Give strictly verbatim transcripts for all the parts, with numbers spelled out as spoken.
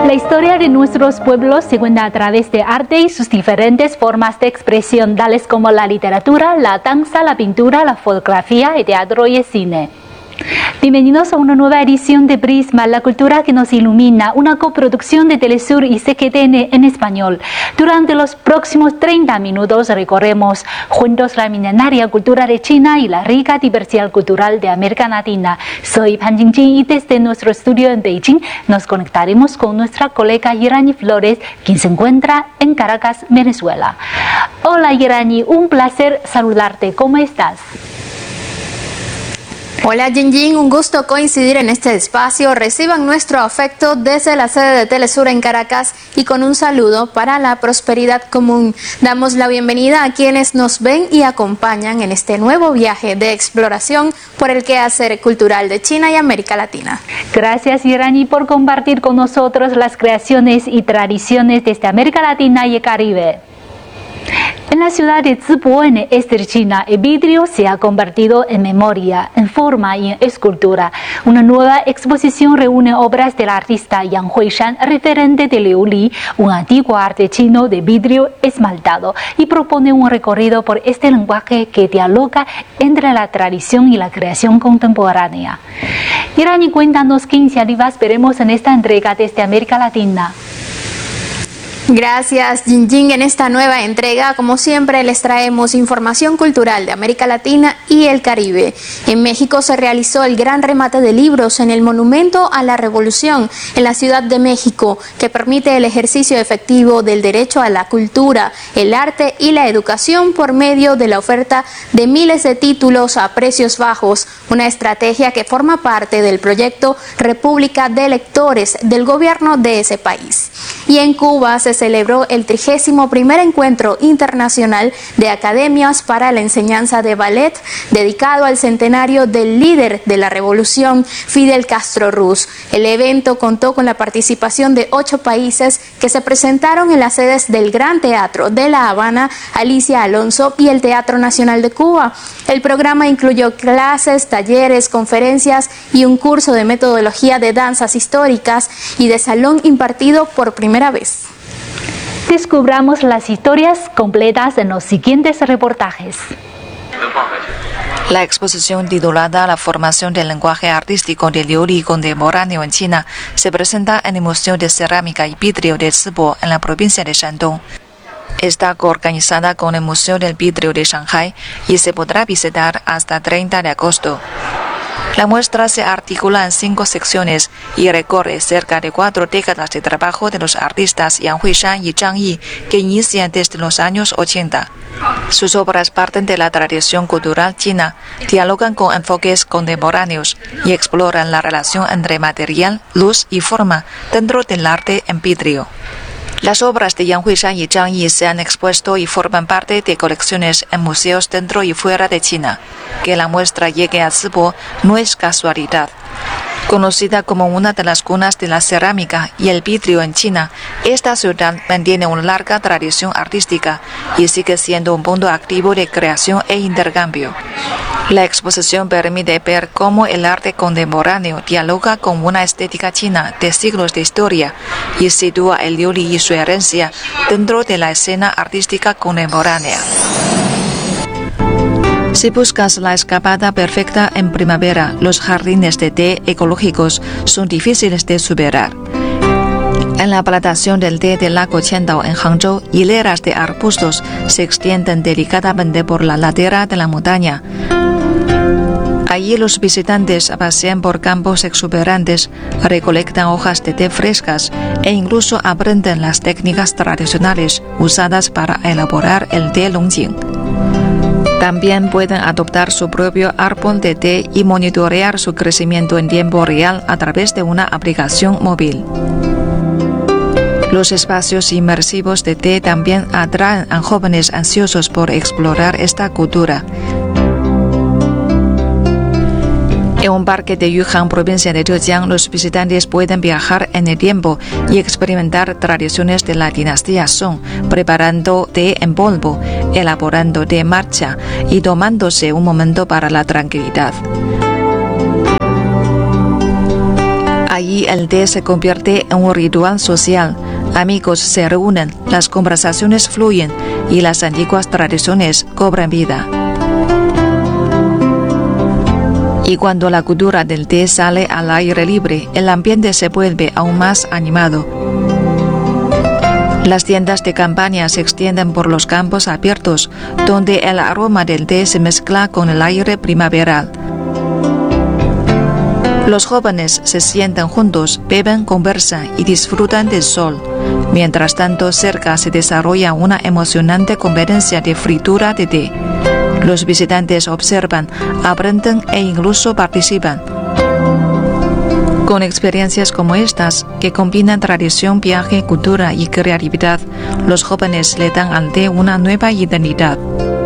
La historia de nuestros pueblos se cuenta a través de arte y sus diferentes formas de expresión, tales como la literatura, la danza, la pintura, la fotografía, el teatro y el cine. Bienvenidos a una nueva edición de Prisma, la cultura que nos ilumina, una coproducción de Telesur y C G T N en español. Durante los próximos treinta minutos recorremos juntos la milenaria cultura de China y la rica diversidad cultural de América Latina. Soy Pan Jingjing y desde nuestro estudio en Beijing nos conectaremos con nuestra colega Irani Flores, quien se encuentra en Caracas, Venezuela. Hola Irani, un placer saludarte. ¿Cómo estás? Hola Jingjing, un gusto coincidir en este espacio. Reciban nuestro afecto desde la sede de Telesur en Caracas y con un saludo para la prosperidad común. Damos la bienvenida a quienes nos ven y acompañan en este nuevo viaje de exploración por el quehacer cultural de China y América Latina. Gracias Irani por compartir con nosotros las creaciones y tradiciones desde América Latina y el Caribe. En la ciudad de Zibo, en el este de China, el vidrio se ha convertido en memoria, en forma y en escultura. Una nueva exposición reúne obras del artista Yang Huishan, referente de Liuli, un antiguo arte chino de vidrio esmaltado, y propone un recorrido por este lenguaje que dialoga entre la tradición y la creación contemporánea. Irani, cuéntanos qué iniciativas veremos en esta entrega desde América Latina. Gracias Jingjing. En esta nueva entrega, como siempre, les traemos información cultural de América Latina y el Caribe. En México se realizó el gran remate de libros en el Monumento a la Revolución en la Ciudad de México, que permite el ejercicio efectivo del derecho a la cultura, el arte y la educación por medio de la oferta de miles de títulos a precios bajos, una estrategia que forma parte del proyecto República de Lectores del gobierno de ese país. Y en Cuba se celebró el trigésimo primer encuentro internacional de academias para la enseñanza de ballet, dedicado al centenario del líder de la revolución, Fidel Castro Ruz. El evento contó con la participación de ocho países que se presentaron en las sedes del Gran Teatro de La Habana, Alicia Alonso, y el Teatro Nacional de Cuba. El programa incluyó clases, talleres, conferencias y un curso de metodología de danzas históricas y de salón impartido por primera vez. Descubramos las historias completas en los siguientes reportajes. La exposición titulada La formación del lenguaje artístico de Liuli contemporáneo en China se presenta en el Museo de Cerámica y Vidrio de Zibo, en la provincia de Shandong. Está coorganizada con el Museo del Vidrio de Shanghai y se podrá visitar hasta treinta de agosto. La muestra se articula en cinco secciones y recorre cerca de cuatro décadas de trabajo de los artistas Yang Huishan y Zhang Yi, que inician desde los años ochenta. Sus obras parten de la tradición cultural china, dialogan con enfoques contemporáneos y exploran la relación entre material, luz y forma dentro del arte en vidrio. Las obras de Yang Huishan y Zhang Yi se han expuesto y forman parte de colecciones en museos dentro y fuera de China. Que la muestra llegue a Zibo no es casualidad. Conocida como una de las cunas de la cerámica y el vidrio en China, esta ciudad mantiene una larga tradición artística y sigue siendo un punto activo de creación e intercambio. La exposición permite ver cómo el arte contemporáneo dialoga con una estética china de siglos de historia y sitúa el Liuli y su herencia dentro de la escena artística contemporánea. Si buscas la escapada perfecta en primavera, los jardines de té ecológicos son difíciles de superar. En la plantación del té del lago Qiandao en Hangzhou, hileras de arbustos se extienden delicadamente por la ladera de la montaña. Allí los visitantes pasean por campos exuberantes, recolectan hojas de té frescas e incluso aprenden las técnicas tradicionales usadas para elaborar el té Longjing. También pueden adoptar su propio árbol de té y monitorear su crecimiento en tiempo real a través de una aplicación móvil. Los espacios inmersivos de té también atraen a jóvenes ansiosos por explorar esta cultura. En un parque de Yuhan, provincia de Zhejiang, los visitantes pueden viajar en el tiempo y experimentar tradiciones de la dinastía Song, preparando té en polvo, elaborando té matcha y tomándose un momento para la tranquilidad. Allí el té se convierte en un ritual social. Amigos se reúnen, las conversaciones fluyen y las antiguas tradiciones cobran vida. Y cuando la cultura del té sale al aire libre, el ambiente se vuelve aún más animado. Las tiendas de campaña se extienden por los campos abiertos, donde el aroma del té se mezcla con el aire primaveral. Los jóvenes se sientan juntos, beben, conversan y disfrutan del sol. Mientras tanto, cerca se desarrolla una emocionante competencia de fritura de té. Los visitantes observan, aprenden e incluso participan. Con experiencias como estas, que combinan tradición, viaje, cultura y creatividad, los jóvenes le dan al té una nueva identidad.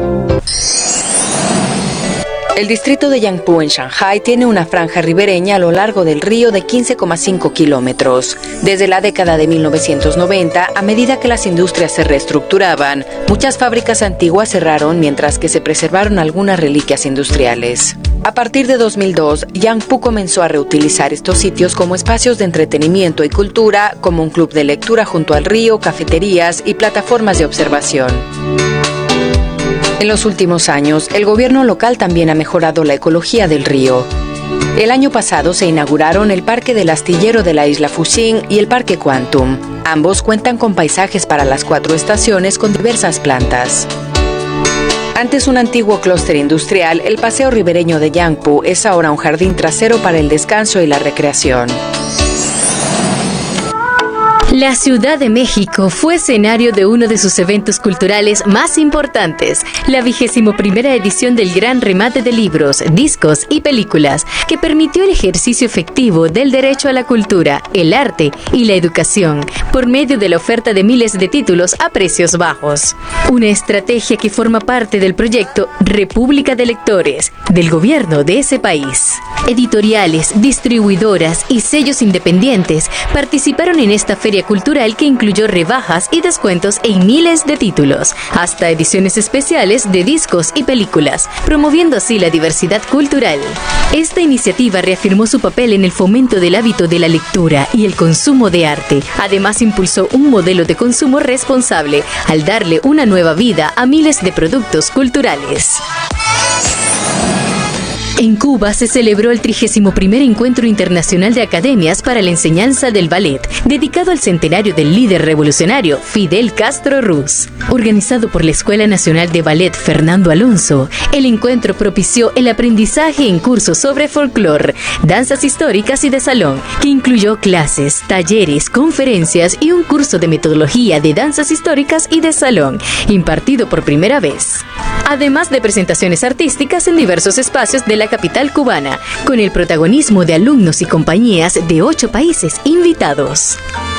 El distrito de Yangpu en Shanghái tiene una franja ribereña a lo largo del río de quince coma cinco kilómetros. Desde la década de mil novecientos noventa, a medida que las industrias se reestructuraban, muchas fábricas antiguas cerraron mientras que se preservaron algunas reliquias industriales. A partir de dos mil dos, Yangpu comenzó a reutilizar estos sitios como espacios de entretenimiento y cultura, como un club de lectura junto al río, cafeterías y plataformas de observación. En los últimos años, el gobierno local también ha mejorado la ecología del río. El año pasado se inauguraron el Parque del Astillero de la isla Fuxing y el Parque Quantum. Ambos cuentan con paisajes para las cuatro estaciones con diversas plantas. Antes un antiguo clúster industrial, el paseo ribereño de Yangpu es ahora un jardín trasero para el descanso y la recreación. La Ciudad de México fue escenario de uno de sus eventos culturales más importantes, la vigésimo primera edición del Gran Remate de Libros, Discos y Películas, que permitió el ejercicio efectivo del derecho a la cultura, el arte y la educación, por medio de la oferta de miles de títulos a precios bajos. Una estrategia que forma parte del proyecto República de Lectores, del gobierno de ese país. Editoriales, distribuidoras y sellos independientes participaron en esta feria cultural que incluyó rebajas y descuentos en miles de títulos, hasta ediciones especiales de discos y películas, promoviendo así la diversidad cultural. Esta iniciativa reafirmó su papel en el fomento del hábito de la lectura y el consumo de arte. Además, impulsó un modelo de consumo responsable al darle una nueva vida a miles de productos culturales. En Cuba se celebró el trigésimo primer Encuentro Internacional de Academias para la Enseñanza del Ballet, dedicado al centenario del líder revolucionario Fidel Castro Ruz. Organizado por la Escuela Nacional de Ballet Fernando Alonso, el encuentro propició el aprendizaje en cursos sobre folclore, danzas históricas y de salón, que incluyó clases, talleres, conferencias y un curso de metodología de danzas históricas y de salón, impartido por primera vez. Además de presentaciones artísticas en diversos espacios de la capital cubana, con el protagonismo de alumnos y compañías de ocho países invitados.